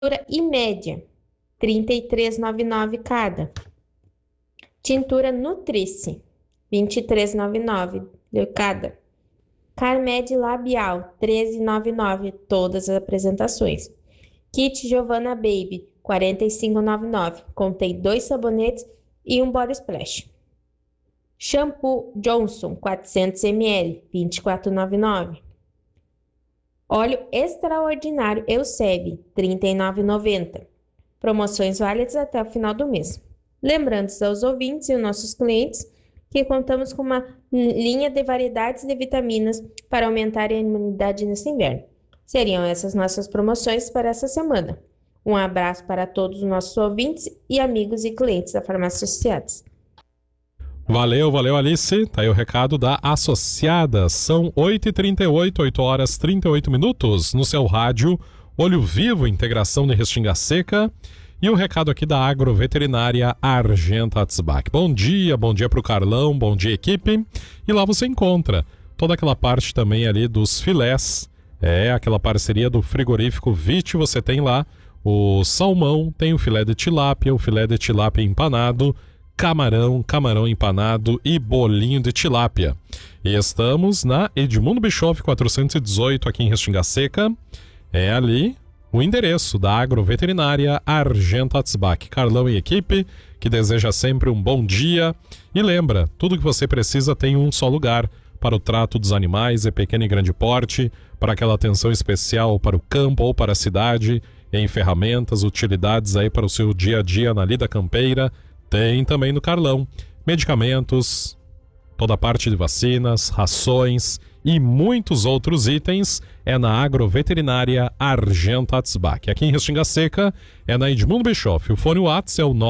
e média, R$ 33,99 cada. Tintura Nutrice, R$ 23,99 cada. Carmed labial, R$ 13,99 todas as apresentações. Kit Giovanna Baby, R$ 45,99. Contém 2 sabonetes e um body splash. Shampoo Johnson, 400 ml, R$ 24,99. Óleo extraordinário Euseb, R$ 39,90. Promoções válidas até o final do mês. Lembrando aos ouvintes e aos nossos clientes que contamos com uma linha de variedades de vitaminas para aumentar a imunidade nesse inverno. Seriam essas nossas promoções para essa semana. Um abraço para todos os nossos ouvintes e amigos e clientes da Farmácia Associadas. Valeu Alice, tá aí o recado da Associada. São 8h38, 8 horas 38 minutos no seu rádio Olho Vivo, integração de Restinga Seca. E o recado aqui da Agroveterinária Argenta Atzbach. Bom dia pro Carlão, bom dia equipe. E lá você encontra toda aquela parte também ali dos filés. Aquela parceria do frigorífico Vite, você tem lá o salmão, tem o filé de tilápia empanado, camarão empanado e bolinho de tilápia. E estamos na Edmundo Bischoff 418 aqui em Restinga Seca. É ali o endereço da Agroveterinária Argenta Atzbach. Carlão e equipe, que deseja sempre um bom dia. E lembra, tudo que você precisa tem um só lugar para o trato dos animais de pequeno e grande porte, para aquela atenção especial para o campo ou para a cidade, em ferramentas, utilidades aí para o seu dia a dia na lida campeira. Tem também no Carlão medicamentos, toda a parte de vacinas, rações e muitos outros itens é na Agroveterinária Argenta Atzbach. Aqui em Restinga Seca é na Edmundo Bischoff. O fone WhatsApp é o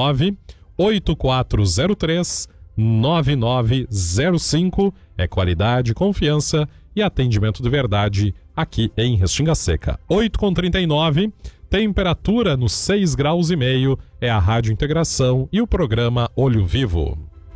98403-9905. É qualidade, confiança e atendimento de verdade aqui em Restinga Seca. 8h39, temperatura nos 6,5 graus. É a Rádio Integração e o programa Olho Vivo.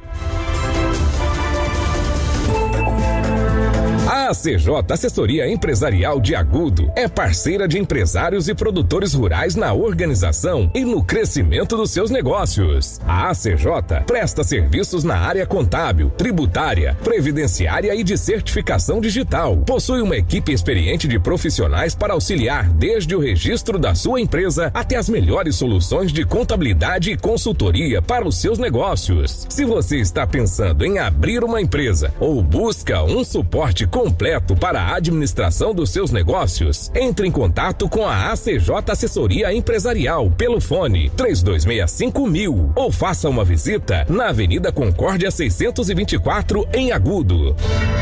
A ACJ Assessoria Empresarial de Agudo é parceira de empresários e produtores rurais na organização e no crescimento dos seus negócios. A ACJ presta serviços na área contábil, tributária, previdenciária e de certificação digital. Possui uma equipe experiente de profissionais para auxiliar desde o registro da sua empresa até as melhores soluções de contabilidade e consultoria para os seus negócios. Se você está pensando em abrir uma empresa ou busca um suporte completo para a administração dos seus negócios, entre em contato com a ACJ Assessoria Empresarial pelo fone 3265.000 ou faça uma visita na Avenida Concórdia 624 em Agudo.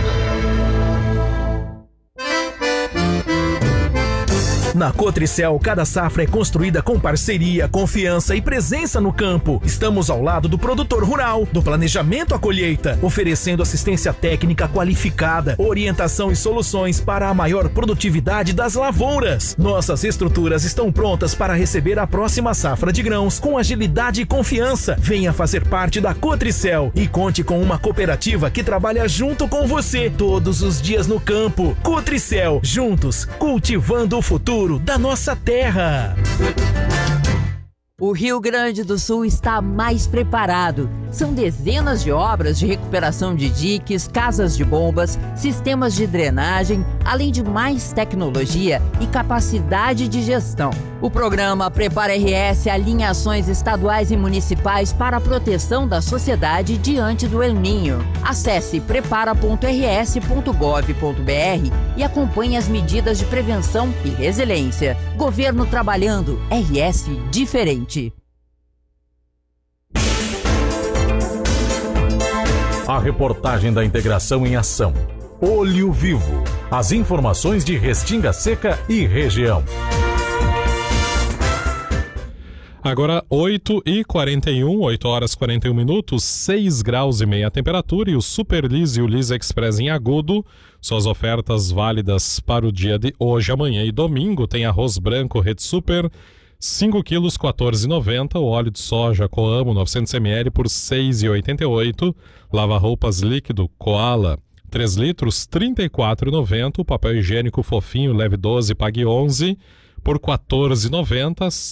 Na Cotricel, cada safra é construída com parceria, confiança e presença no campo. Estamos ao lado do produtor rural, do planejamento à colheita, oferecendo assistência técnica qualificada, orientação e soluções para a maior produtividade das lavouras. Nossas estruturas estão prontas para receber a próxima safra de grãos com agilidade e confiança. Venha fazer parte da Cotricel e conte com uma cooperativa que trabalha junto com você todos os dias no campo. Cotricel, juntos, cultivando o futuro da nossa terra. O Rio Grande do Sul está mais preparado. São dezenas de obras de recuperação de diques, casas de bombas, sistemas de drenagem, além de mais tecnologia e capacidade de gestão. O programa Prepara RS alinha ações estaduais e municipais para a proteção da sociedade diante do El Ninho. Acesse prepara.rs.gov.br e acompanhe as medidas de prevenção e resiliência. Governo trabalhando, RS diferente. A reportagem da integração em ação. Olho Vivo. As informações de Restinga Seca e região. Agora 8h41, 8 horas 41 minutos, 6,5 graus a temperatura e o Super Lis e o Lis Express em Agudo. Suas ofertas válidas para o dia de hoje, amanhã e domingo. Tem arroz branco Rede Super, 5 quilos, 14,90. O óleo de soja Coamo, 900 ml por 6,88. Lava-roupas líquido Koala, 3 litros, 34,90. O papel higiênico fofinho, leve 12, pague 11 por R$ 14,90.